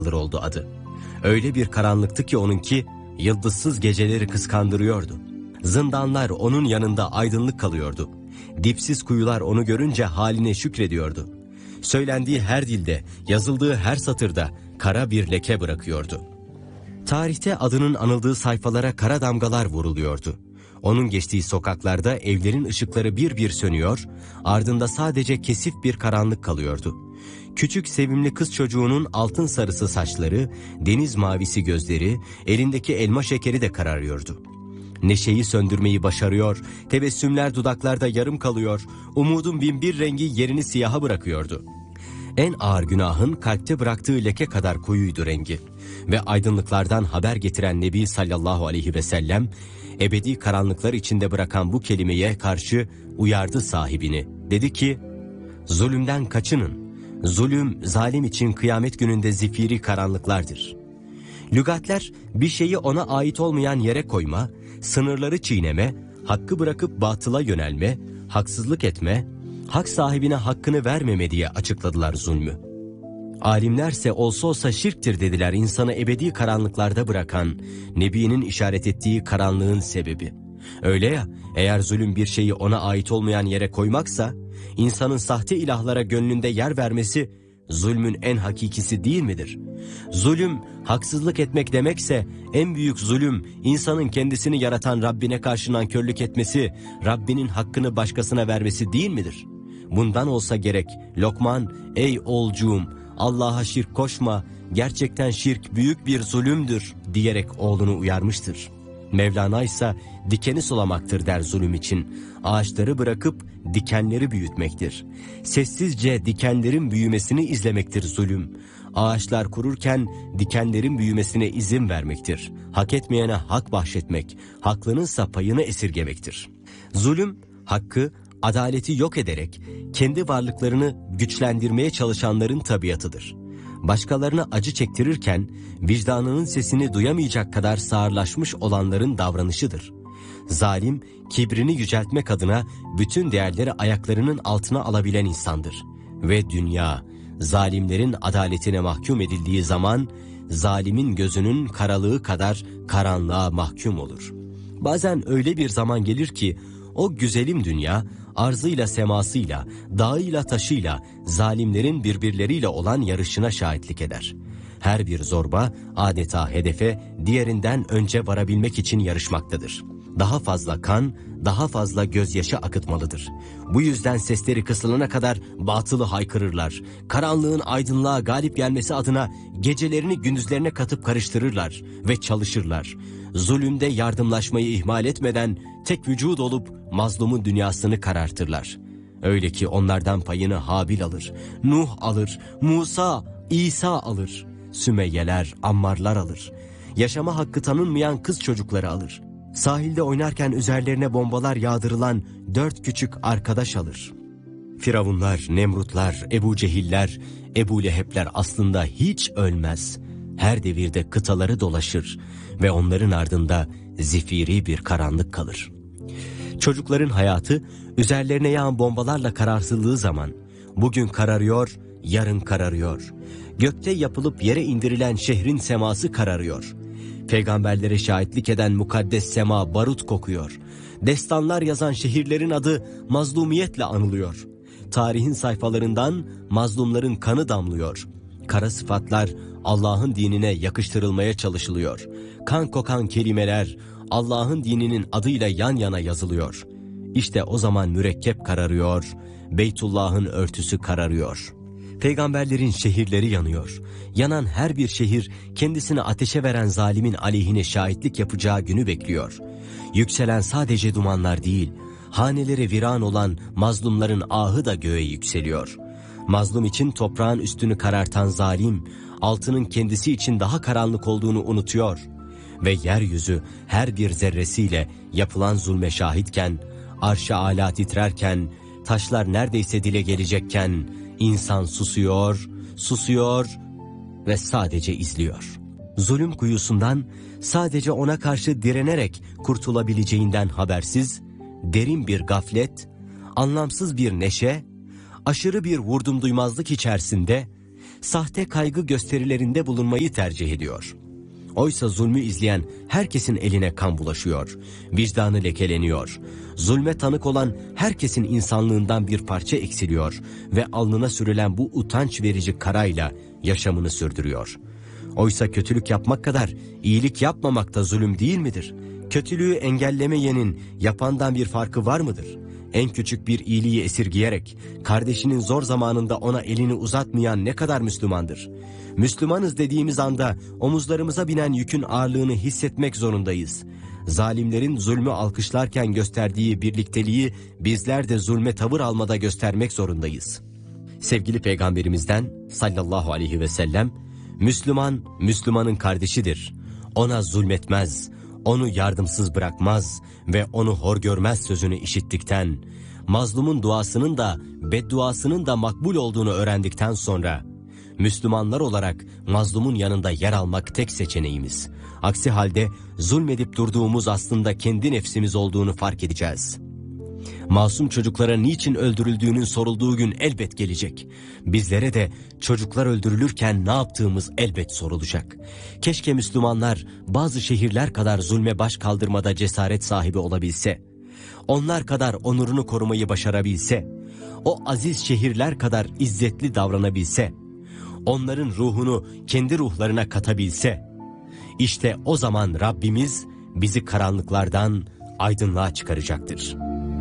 oldu adı. Öyle bir karanlıktı ki onunki yıldızsız geceleri kıskandırıyordu. Zindanlar onun yanında aydınlık kalıyordu. Dipsiz kuyular onu görünce haline şükrediyordu. Söylendiği her dilde, yazıldığı her satırda kara bir leke bırakıyordu. Tarihte adının anıldığı sayfalara kara damgalar vuruluyordu. Onun geçtiği sokaklarda evlerin ışıkları bir bir sönüyor, ardında sadece kesif bir karanlık kalıyordu. Küçük sevimli kız çocuğunun altın sarısı saçları, deniz mavisi gözleri, elindeki elma şekeri de kararıyordu. Neşeyi söndürmeyi başarıyor, tebessümler dudaklarda yarım kalıyor, umudun binbir rengi yerini siyaha bırakıyordu. En ağır günahın kalpte bıraktığı leke kadar koyuydu rengi. Ve aydınlıklardan haber getiren Nebi sallallahu aleyhi ve sellem, ebedi karanlıklar içinde bırakan bu kelimeye karşı uyardı sahibini. Dedi ki, zulümden kaçının. Zulüm, zalim için kıyamet gününde zifiri karanlıklardır. Lügatler, bir şeyi ona ait olmayan yere koyma, sınırları çiğneme, hakkı bırakıp batıla yönelme, haksızlık etme, hak sahibine hakkını vermeme diye açıkladılar zulmü. Alimlerse olsa olsa şirktir dediler insanı ebedi karanlıklarda bırakan, Nebi'nin işaret ettiği karanlığın sebebi. Öyle ya, eğer zulüm bir şeyi ona ait olmayan yere koymaksa, insanın sahte ilahlara gönlünde yer vermesi, zulmün en hakikisi değil midir? Zulüm, haksızlık etmek demekse, en büyük zulüm, insanın kendisini yaratan Rabbine karşı nankörlük etmesi, Rabbinin hakkını başkasına vermesi değil midir? Bundan olsa gerek, Lokman, ey oğulcuğum, Allah'a şirk koşma, gerçekten şirk büyük bir zulümdür diyerek oğlunu uyarmıştır. Mevlana ise dikeni sulamaktır der zulüm için. Ağaçları bırakıp dikenleri büyütmektir. Sessizce dikenlerin büyümesini izlemektir zulüm. Ağaçlar kururken dikenlerin büyümesine izin vermektir. Hak etmeyene hak bahşetmek, haklınınsa payını esirgemektir. Zulüm, hakkı, adaleti yok ederek kendi varlıklarını güçlendirmeye çalışanların tabiatıdır. Başkalarına acı çektirirken vicdanının sesini duyamayacak kadar sağırlaşmış olanların davranışıdır. Zalim, kibrini yüceltmek adına bütün değerleri ayaklarının altına alabilen insandır. Ve dünya, zalimlerin adaletine mahkum edildiği zaman, zalimin gözünün karalığı kadar karanlığa mahkum olur. Bazen öyle bir zaman gelir ki, o güzelim dünya, arzıyla semasıyla, dağıyla taşıyla, zalimlerin birbirleriyle olan yarışına şahitlik eder. Her bir zorba adeta hedefe diğerinden önce varabilmek için yarışmaktadır. Daha fazla kan, daha fazla gözyaşı akıtmalıdır. Bu yüzden sesleri kısılana kadar batılı haykırırlar. Karanlığın aydınlığa galip gelmesi adına gecelerini gündüzlerine katıp karıştırırlar ve çalışırlar. Zulümde yardımlaşmayı ihmal etmeden tek vücut olup mazlumun dünyasını karartırlar. Öyle ki onlardan payını Habil alır, Nuh alır, Musa, İsa alır. Sümeyyeler, Ammarlar alır. Yaşama hakkı tanınmayan kız çocukları alır. Sahilde oynarken üzerlerine bombalar yağdırılan 4 küçük arkadaş alır. Firavunlar, Nemrutlar, Ebu Cehiller, Ebu Lehebler aslında hiç ölmez. Her devirde kıtaları dolaşır ve onların ardında zifiri bir karanlık kalır. Çocukların hayatı üzerlerine yağan bombalarla kararsızlığı zaman bugün kararıyor, yarın kararıyor. Gökte yapılıp yere indirilen şehrin seması kararıyor. Peygamberlere şahitlik eden mukaddes sema barut kokuyor. Destanlar yazan şehirlerin adı mazlumiyetle anılıyor. Tarihin sayfalarından mazlumların kanı damlıyor. Kara sıfatlar Allah'ın dinine yakıştırılmaya çalışılıyor. Kan kokan kelimeler Allah'ın dininin adıyla yan yana yazılıyor. İşte o zaman mürekkep kararıyor, Beytullah'ın örtüsü kararıyor. Peygamberlerin şehirleri yanıyor. Yanan her bir şehir kendisini ateşe veren zalimin aleyhine şahitlik yapacağı günü bekliyor. Yükselen sadece dumanlar değil, haneleri viran olan mazlumların ahı da göğe yükseliyor. Mazlum için toprağın üstünü karartan zalim, altının kendisi için daha karanlık olduğunu unutuyor. Ve yeryüzü her bir zerresiyle yapılan zulme şahitken, arş-ı âlâ titrerken, taşlar neredeyse dile gelecekken, insan susuyor, susuyor ve sadece izliyor. Zulüm kuyusundan sadece ona karşı direnerek kurtulabileceğinden habersiz, derin bir gaflet, anlamsız bir neşe, aşırı bir vurdumduymazlık içerisinde, sahte kaygı gösterilerinde bulunmayı tercih ediyor. Oysa zulmü izleyen herkesin eline kan bulaşıyor, vicdanı lekeleniyor. Zulme tanık olan herkesin insanlığından bir parça eksiliyor ve alnına sürülen bu utanç verici karayla yaşamını sürdürüyor. Oysa kötülük yapmak kadar iyilik yapmamak da zulüm değil midir? Kötülüğü engellemeyenin yapandan bir farkı var mıdır? En küçük bir iyiliği esirgeyerek kardeşinin zor zamanında ona elini uzatmayan ne kadar Müslümandır? Müslümanız dediğimiz anda omuzlarımıza binen yükün ağırlığını hissetmek zorundayız. Zalimlerin zulmü alkışlarken gösterdiği birlikteliği bizler de zulme tavır almada göstermek zorundayız. Sevgili Peygamberimizden sallallahu aleyhi ve sellem, Müslüman, Müslümanın kardeşidir. Ona zulmetmez, onu yardımsız bırakmaz ve onu hor görmez sözünü işittikten, mazlumun duasının da bedduasının da makbul olduğunu öğrendikten sonra, Müslümanlar olarak mazlumun yanında yer almak tek seçeneğimiz. Aksi halde zulmedip durduğumuz aslında kendi nefsimiz olduğunu fark edeceğiz. Masum çocuklara niçin öldürüldüğünün sorulduğu gün elbet gelecek. Bizlere de çocuklar öldürülürken ne yaptığımız elbet sorulacak. Keşke Müslümanlar bazı şehirler kadar zulme baş kaldırmada cesaret sahibi olabilse. Onlar kadar onurunu korumayı başarabilse. O aziz şehirler kadar izzetli davranabilse. Onların ruhunu kendi ruhlarına katabilse. İşte o zaman Rabbimiz bizi karanlıklardan aydınlığa çıkaracaktır.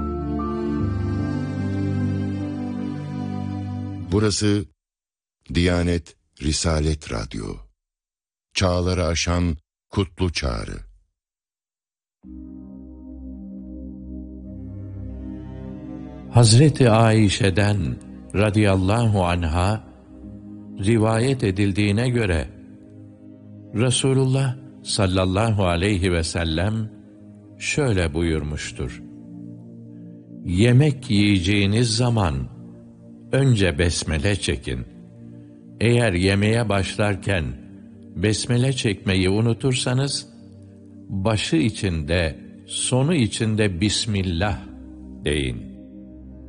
Burası Diyanet Risalet Radyo. Çağları aşan kutlu çağrı. Hazreti Ayşe'den radıyallahu anha rivayet edildiğine göre Resulullah sallallahu aleyhi ve sellem şöyle buyurmuştur: yemek yiyeceğiniz zaman önce besmele çekin. Eğer yemeğe başlarken besmele çekmeyi unutursanız, başı içinde, sonu içinde Bismillah deyin.